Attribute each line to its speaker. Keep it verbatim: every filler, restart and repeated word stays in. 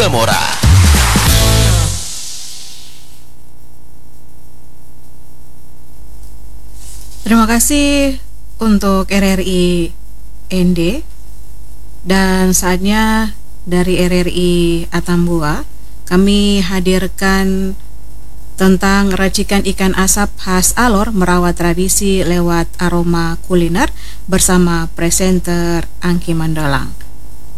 Speaker 1: Bimamora.
Speaker 2: Terima kasih untuk R R I N D, dan saatnya dari R R I Atambua kami hadirkan tentang racikan ikan asap khas Alor merawat tradisi lewat aroma kuliner bersama presenter Angki Mandolang.